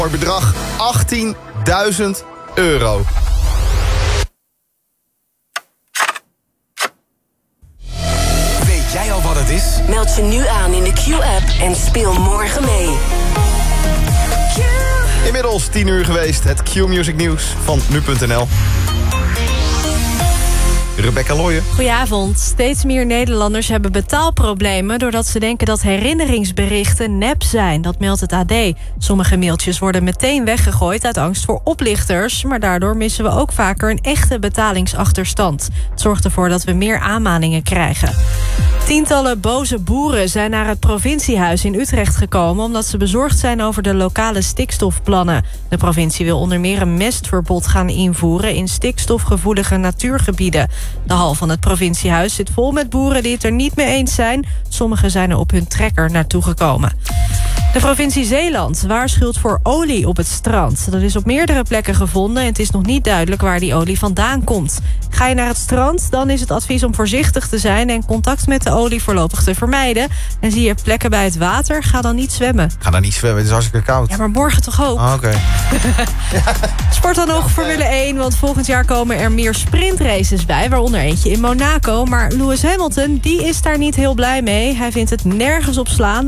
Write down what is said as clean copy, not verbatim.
Mooi bedrag, €18.000. Weet jij al wat het is? Meld je nu aan in de Q-app en speel morgen mee. Inmiddels 10 uur geweest, het Q-music nieuws van nu.nl. Rebecca Looyen. Goedenavond. Steeds meer Nederlanders hebben betaalproblemen doordat ze denken dat herinneringsberichten nep zijn. Dat meldt het AD. Sommige mailtjes worden meteen weggegooid uit angst voor oplichters, maar daardoor missen we ook vaker een echte betalingsachterstand. Het zorgt ervoor dat we meer aanmaningen krijgen. Tientallen boze boeren zijn naar het provinciehuis in Utrecht gekomen omdat ze bezorgd zijn over de lokale stikstofplannen. De provincie wil onder meer een mestverbod gaan invoeren in stikstofgevoelige natuurgebieden. De hal van het provinciehuis zit vol met boeren die het er niet mee eens zijn. Sommigen zijn er op hun trekker naartoe gekomen. De provincie Zeeland waarschuwt voor olie op het strand. Dat is op meerdere plekken gevonden en het is nog niet duidelijk waar die olie vandaan komt. Ga je naar het strand, dan is het advies om voorzichtig te zijn en contact met de olie voorlopig te vermijden. En zie je plekken bij het water, ga dan niet zwemmen. Ga daar niet zwemmen, het is hartstikke koud. Ja, maar morgen toch ook? Oké. Sport dan nog Formule 1, want volgend jaar komen er meer sprintraces bij, waaronder eentje in Monaco. Maar Lewis Hamilton, die is daar niet heel blij mee. Hij vindt het nergens op slaan